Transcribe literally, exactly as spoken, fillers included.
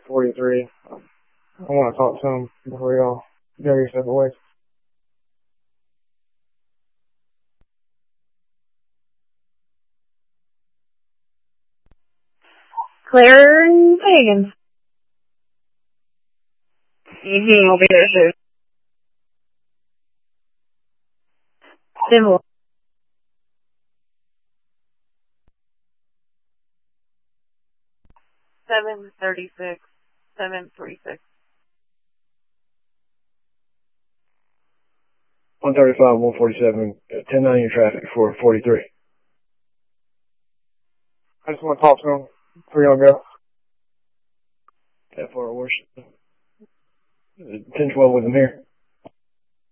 forty-three. I want to talk to him before y'all go your separate ways. Claire and Pagan. Mm-hmm, I'll be there soon. Simple. Seven thirty-six, seven three six. one thirty-five, one forty-seven, ten nine in traffic for forty-three. I just want to talk to him before y'all go. That far worse. ten twelve with him here.